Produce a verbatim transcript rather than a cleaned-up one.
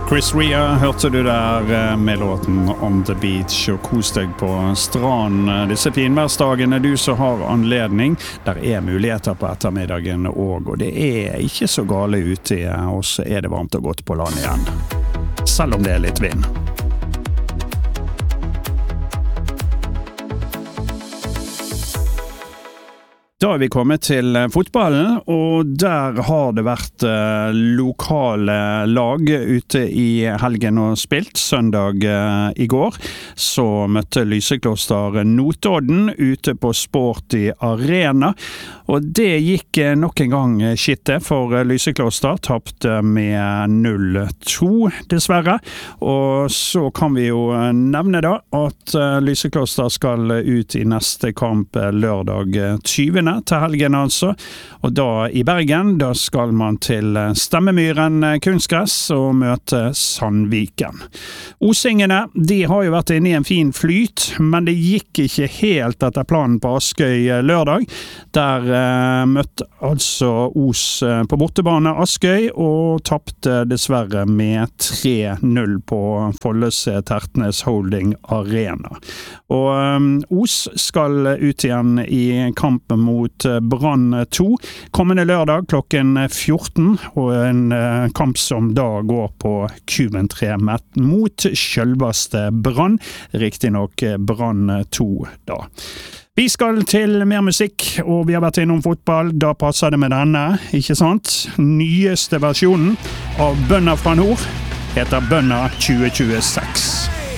Chris Rea hørte du der med låten On the Beach og kos deg på stranden disse finværsdagene du så har anledning. Der er muligheter på ettermiddagen også, og det er ikke så gale ute, og så er det varmt og godt på land igjen. Selv om det er litt vind. Da er vi kommet til fotballen, og der har det vært eh, lokale lag ute i helgen og spilt. Søndag eh, i går så møtte Lysekloster Notodden ute på Sporty Arena, og det gikk eh, nok en gang skitte for Lysekloster, tapte med null to dessverre. Og så kan vi jo nevne da at eh, Lysekloster skal ut i neste kamp lørdag tyvende til helgen altså, og da i Bergen, da skal man til Stemmemyren kunstgress og møte Sandviken. Osingene, de har jo vært inne i en fin flyt, men det gikk ikke helt etter planen på Askøy lørdag. Der eh, møtte altså Os på bortebane Askøy og tappte dessverre med tre null på Follese Tertnes Holding Arena. Og um, Os skal ut igjen i kampen mot Brann to, kommende lørdag klokken fjorten, og en eh, kamp som da går på Kuben tre mot selveste Brann, riktig nok Brann to da. Vi skal til mer musikk, og vi har vært innom fotball, da passer det med denne, ikke sant? Nyeste versjonen av Bønner fra Nord heter Bønner tjue tjueseks.